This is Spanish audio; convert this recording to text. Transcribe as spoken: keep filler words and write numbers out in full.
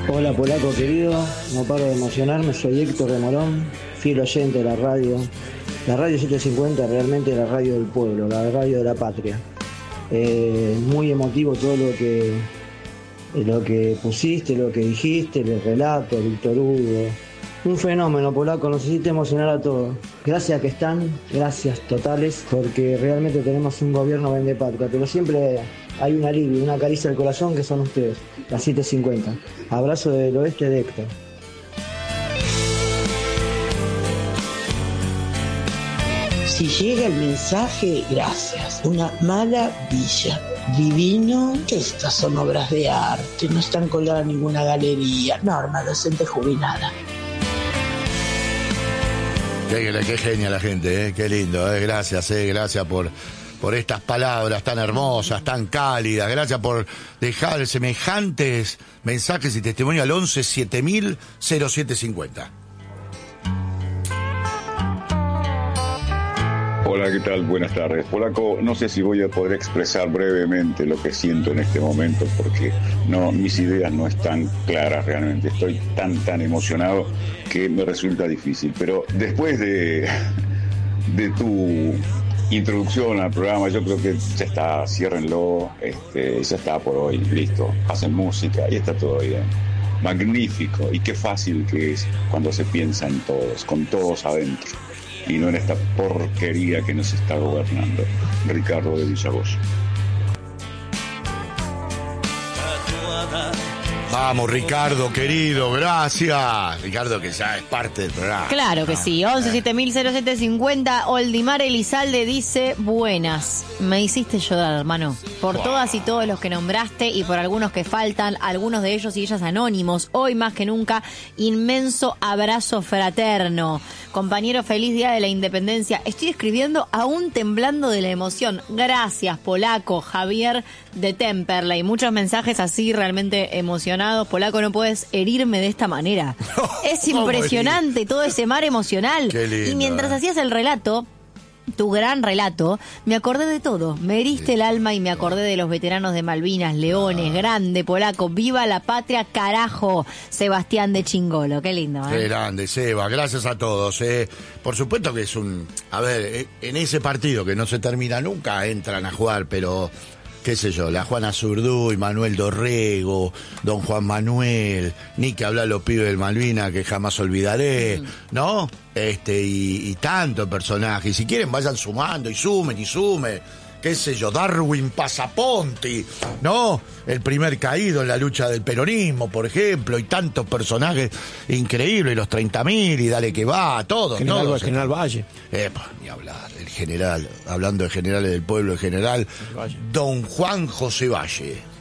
Hola Polaco querido, no paro de emocionarme, soy Héctor de Morón, fiel oyente de la radio. La radio setecientos cincuenta realmente es la radio del pueblo, la radio de la patria. Eh, muy emotivo todo lo que, lo que pusiste, lo que dijiste, el relato, Víctor Hugo. Un fenómeno, Polaco, nos hiciste emocionar a todos. Gracias que están, gracias totales, porque realmente tenemos un gobierno vendepatria, pero siempre hay un alivio, una caricia al corazón que son ustedes, la setecientos cincuenta. Abrazo del oeste de Héctor. Si llega el mensaje, gracias. Una maravilla. Divino. Estas son obras de arte, no están colgadas en ninguna galería. Norma, docente jubilada. Qué, qué genia la gente, ¿eh? Qué lindo, ¿eh? Gracias, ¿eh? Gracias por, por estas palabras tan hermosas, tan cálidas. Gracias por dejar semejantes mensajes y testimonios al once siete mil cero siete cincuenta. Hola, ¿qué tal? Buenas tardes. Polaco, no sé si voy a poder expresar brevemente lo que siento en este momento porque no, mis ideas no están claras realmente. Estoy tan, tan emocionado que me resulta difícil. Pero después de, de tu introducción al programa, yo creo que ya está, ciérrenlo, este, ya está por hoy, listo. Hacen música y está todo bien. Magnífico. Y qué fácil que es cuando se piensa en todos, con todos adentro. Y no en esta porquería que nos está gobernando. Ricardo de Villagoyo. Vamos, Ricardo, querido, gracias. Ricardo, que ya es parte del programa. Claro que sí, once siete mil cero siete cincuenta. Oldimar Elizalde dice, buenas, me hiciste llorar, hermano. Por wow. todas y todos los que nombraste y por algunos que faltan, algunos de ellos y ellas anónimos. Hoy más que nunca, inmenso abrazo fraterno. Compañero, feliz día de la independencia. Estoy escribiendo aún temblando de la emoción. Gracias, Polaco, Javier de Temperley. Muchos mensajes así realmente emocionados. Polaco, no puedes herirme de esta manera. Es impresionante todo ese mar emocional. Qué lindo, y mientras eh. hacías el relato, tu gran relato, me acordé de todo. Me heriste el alma y me acordé de los veteranos de Malvinas, Leones, grande, Polaco, viva la patria, carajo. Sebastián de Chingolo, qué lindo, ¿eh? Qué grande, Seba, gracias a todos. Eh. Por supuesto que es un... A ver, en ese partido que no se termina nunca, entran a jugar, pero... qué sé yo, la Juana Zurduy, Manuel Dorrego, don Juan Manuel, ni que hablar los pibes del Malvina que jamás olvidaré, ¿no? Este, y, y tantos personajes. Y si quieren vayan sumando y sumen y sumen. Qué sé yo, Darwin Pasaponti, ¿no? El primer caído en la lucha del peronismo, por ejemplo, y tantos personajes increíbles, los treinta mil y dale que va, todos, General, todos. El general Valle. Epa, ni hablar, el general, hablando de generales del pueblo, el general, don Juan José Valle.